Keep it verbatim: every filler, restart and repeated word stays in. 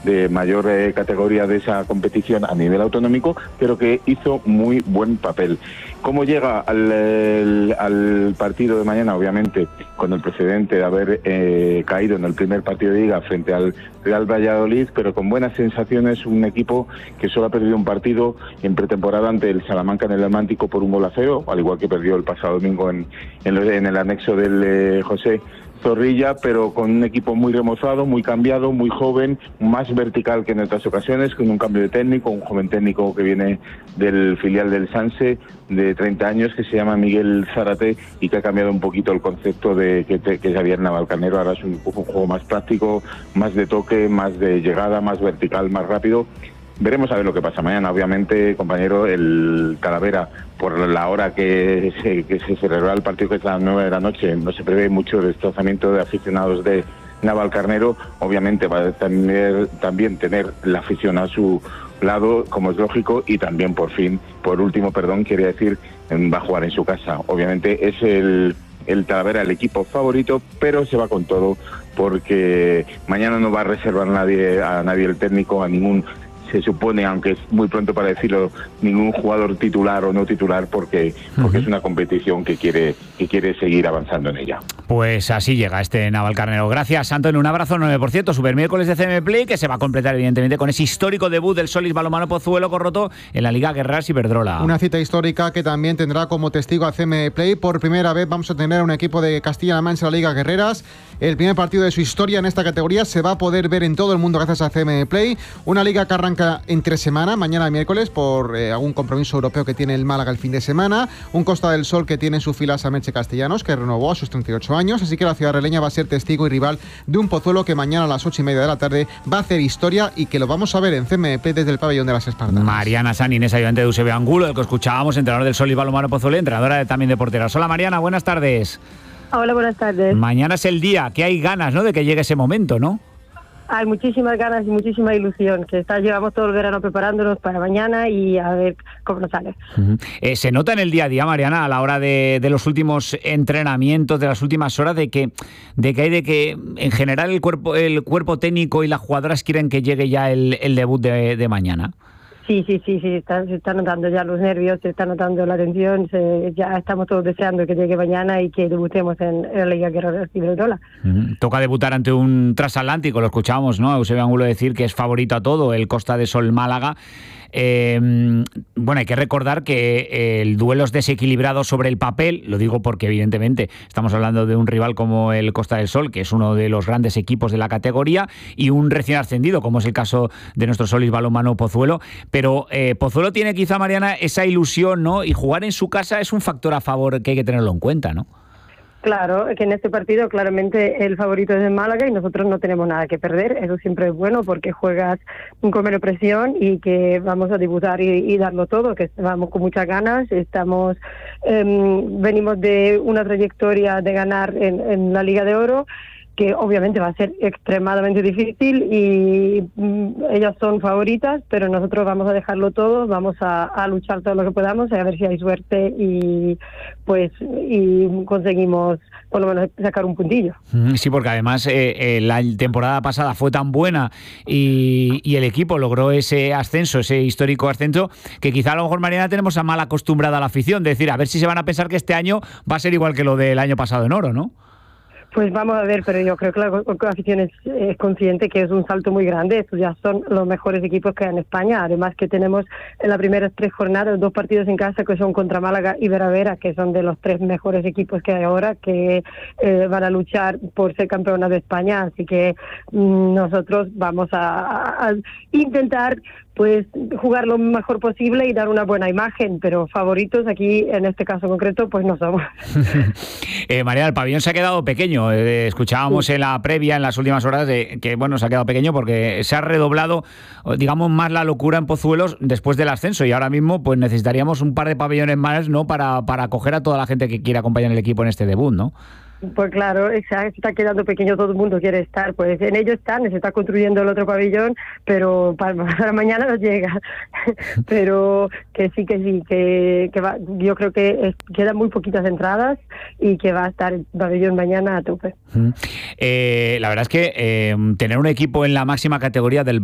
de mayor eh, categoría de esa competición a nivel autonómico, pero que hizo muy buen papel. ¿Cómo llega al, el, al partido de mañana? Obviamente con el precedente de haber eh, caído en el primer partido de Liga frente al Real Valladolid, pero con buenas sensaciones, un equipo que solo ha perdido un partido en pretemporada ante el Salamanca en el Atlántico por un gol a cero, al igual que perdió el pasado domingo en, en, en el anexo del eh, José Zorrilla, pero con un equipo muy remozado, muy cambiado, muy joven, más vertical que en otras ocasiones, con un cambio de técnico, un joven técnico que viene del filial del Sanse, de treinta años, que se llama Miguel Zárate, y que ha cambiado un poquito el concepto de que, te, que Javier Navalcarnero. Ahora es un, un juego más práctico, más de toque, más de llegada, más vertical, más rápido. Veremos a ver lo que pasa mañana. Obviamente, compañero, el Talavera, por la hora que se, que se celebrará el partido, que es a las nueve de la noche, no se prevé mucho desplazamiento de aficionados de Navalcarnero. Obviamente va a tener, también tener la afición a su lado, como es lógico, y también, por fin, por último, perdón, quería decir, va a jugar en su casa. Obviamente es el, el Talavera el equipo favorito, pero se va con todo, porque mañana no va a reservar nadie, a nadie el técnico, a ningún... se supone, aunque es muy pronto para decirlo, ningún jugador titular o no titular, porque porque uh-huh. es una competición que quiere que quiere seguir avanzando en ella. Pues así llega este Navalcarnero. Gracias, Antonio. Un abrazo. nueve por ciento, super miércoles de C M Play, que se va a completar evidentemente con ese histórico debut del Solís Balonmano Pozuelo Corroto en la Liga Guerreras Iberdrola. Una cita histórica que también tendrá como testigo a C M Play. Por primera vez vamos a tener un equipo de Castilla-La Mancha en la Liga Guerreras. El primer partido de su historia en esta categoría se va a poder ver en todo el mundo gracias a C M Play. Una liga que arranca entre semana, mañana miércoles, por eh, algún compromiso europeo que tiene el Málaga el fin de semana. Un Costa del Sol que tiene en su filas a Merche Castellanos, que renovó a sus treinta y ocho años. Así que la ciudad realeña va a ser testigo y rival de un Pozuelo que mañana a las ocho y media de la tarde va a hacer historia, y que lo vamos a ver en C M P desde el pabellón de las Espartanas. Mariana Sanines, ayudante de Eusebio Angulo, el que escuchábamos, entrenador del Solís Balonmano Pozuelo, entrenadora de, también de porteras. Hola, Mariana, buenas tardes. Hola, buenas tardes. Mañana es el día, que hay ganas, ¿no?, de que llegue ese momento, ¿no? Hay muchísimas ganas y muchísima ilusión, que está, llevamos todo el verano preparándonos para mañana y a ver cómo nos sale. Uh-huh. Eh, se nota en el día a día, Mariana, a la hora de, de los últimos entrenamientos, de las últimas horas, de que de que hay de que en general el cuerpo el cuerpo técnico y las jugadoras quieren que llegue ya el, el debut de, de mañana. Sí, sí, sí, sí, está, se están notando ya los nervios, se está notando la tensión, se, ya estamos todos deseando que llegue mañana y que debutemos en, en la Liga Guerreras Iberdrola. Uh-huh. Toca debutar ante un transatlántico, lo escuchamos, ¿no? Eusebio Angulo decir que es favorito a todo, el Costa de Sol Málaga. Eh, bueno, hay que recordar que el duelo es desequilibrado sobre el papel, lo digo porque evidentemente estamos hablando de un rival como el Costa del Sol, que es uno de los grandes equipos de la categoría, y un recién ascendido, como es el caso de nuestro Solís Balonmano Pozuelo, pero eh, Pozuelo tiene quizá, Mariana, esa ilusión, ¿no? Y jugar en su casa es un factor a favor que hay que tenerlo en cuenta, ¿no? Claro, que en este partido claramente el favorito es el Málaga y nosotros no tenemos nada que perder. Eso siempre es bueno porque juegas con menos presión y que vamos a debutar y, y darlo todo, que vamos con muchas ganas. Estamos eh, venimos de una trayectoria de ganar en, en la Liga de Oro, que obviamente va a ser extremadamente difícil, y mm, ellas son favoritas, pero nosotros vamos a dejarlo todo, vamos a, a luchar todo lo que podamos, a ver si hay suerte y pues y conseguimos por lo menos sacar un puntillo. Sí, porque además eh, eh, la temporada pasada fue tan buena y, y el equipo logró ese ascenso, ese histórico ascenso, que quizá a lo mejor, Mariana, tenemos a mal acostumbrada a la afición, de decir, a ver si se van a pensar que este año va a ser igual que lo del año pasado en oro, ¿no? Pues vamos a ver, pero yo creo que la afición es, es consciente que es un salto muy grande. Estos ya son los mejores equipos que hay en España. Además que tenemos en las primeras tres jornadas dos partidos en casa que son contra Málaga y Veravera, que son de los tres mejores equipos que hay ahora, que eh, van a luchar por ser campeonas de España. Así que mmm, nosotros vamos a, a, a intentar pues jugar lo mejor posible y dar una buena imagen, pero favoritos aquí, en este caso concreto, pues no somos. eh, María, el pabellón se ha quedado pequeño. Eh, escuchábamos sí. en la previa, en las últimas horas, de que bueno, se ha quedado pequeño porque se ha redoblado, digamos, más la locura en Pozuelos después del ascenso, y ahora mismo pues necesitaríamos un par de pabellones más, ¿no?, para, para acoger a toda la gente que quiera acompañar el equipo en este debut, ¿no? Pues claro, se está quedando pequeño, todo el mundo quiere estar, pues en ello están, se está construyendo el otro pabellón, pero para, para mañana no llega, pero que sí, que sí, que, que va, yo creo que es, quedan muy poquitas entradas y que va a estar el pabellón mañana a tope. Eh, la verdad es que eh, tener un equipo en la máxima categoría del